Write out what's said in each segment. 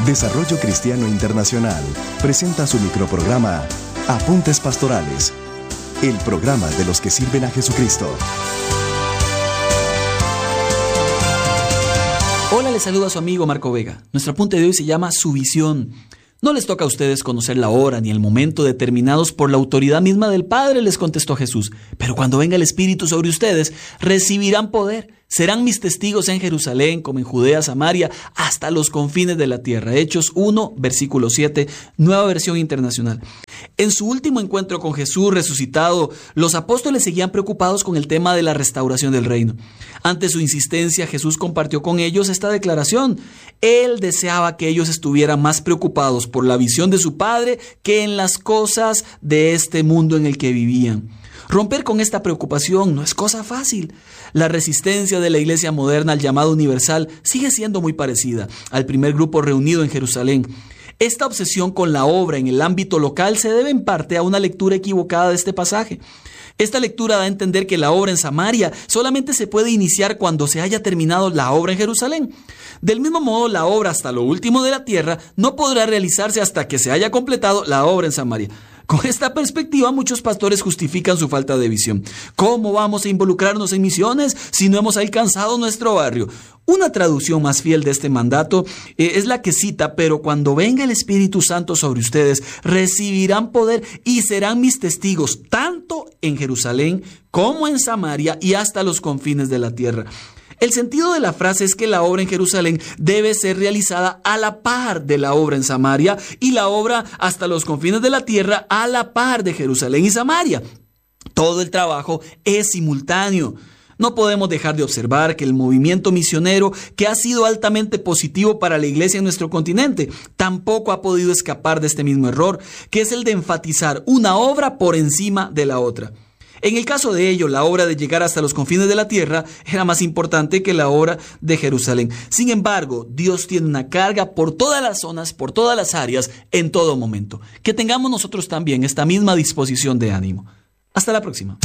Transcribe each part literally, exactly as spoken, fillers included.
Desarrollo Cristiano Internacional presenta su microprograma Apuntes Pastorales, el programa de los que sirven a Jesucristo. Hola, les saluda su amigo Marco Vega. Nuestro apunte de hoy se llama Su visión. No les toca a ustedes conocer la hora ni el momento determinados por la autoridad misma del Padre, les contestó Jesús. Pero cuando venga el Espíritu sobre ustedes, recibirán poder. Serán mis testigos en Jerusalén, como en Judea, Samaria, hasta los confines de la tierra. Hechos uno, versículo siete, Nueva Versión Internacional. En su último encuentro con Jesús resucitado, los apóstoles seguían preocupados con el tema de la restauración del reino. Ante su insistencia, Jesús compartió con ellos esta declaración. Él deseaba que ellos estuvieran más preocupados por la visión de su Padre que en las cosas de este mundo en el que vivían. Romper con esta preocupación no es cosa fácil. La resistencia de la iglesia moderna al llamado universal sigue siendo muy parecida al primer grupo reunido en Jerusalén. Esta obsesión con la obra en el ámbito local se debe en parte a una lectura equivocada de este pasaje. Esta lectura da a entender que la obra en Samaria solamente se puede iniciar cuando se haya terminado la obra en Jerusalén. Del mismo modo, la obra hasta lo último de la tierra no podrá realizarse hasta que se haya completado la obra en Samaria. Con esta perspectiva, muchos pastores justifican su falta de visión. ¿Cómo vamos a involucrarnos en misiones si no hemos alcanzado nuestro barrio? Una traducción más fiel de este mandato eh, es la que cita: pero cuando venga el Espíritu Santo sobre ustedes, recibirán poder y serán mis testigos, tanto en Jerusalén como en Samaria y hasta los confines de la tierra. El sentido de la frase es que la obra en Jerusalén debe ser realizada a la par de la obra en Samaria y la obra hasta los confines de la tierra a la par de Jerusalén y Samaria. Todo el trabajo es simultáneo. No podemos dejar de observar que el movimiento misionero, que ha sido altamente positivo para la iglesia en nuestro continente, tampoco ha podido escapar de este mismo error, que es el de enfatizar una obra por encima de la otra. En el caso de ello, la obra de llegar hasta los confines de la tierra era más importante que la obra de Jerusalén. Sin embargo, Dios tiene una carga por todas las zonas, por todas las áreas, en todo momento. Que tengamos nosotros también esta misma disposición de ánimo. Hasta la próxima.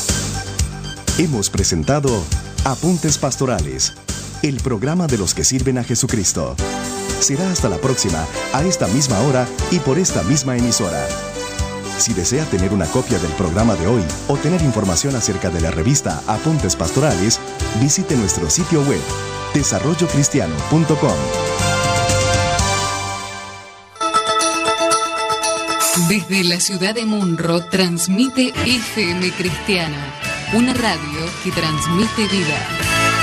Hemos presentado Apuntes Pastorales, el programa de los que sirven a Jesucristo. Será hasta la próxima, a esta misma hora y por esta misma emisora. Si desea tener una copia del programa de hoy o tener información acerca de la revista Apuntes Pastorales, visite nuestro sitio web, desarrollo cristiano punto com. Desde la ciudad de Munro transmite F M Cristiana, una radio que transmite vida.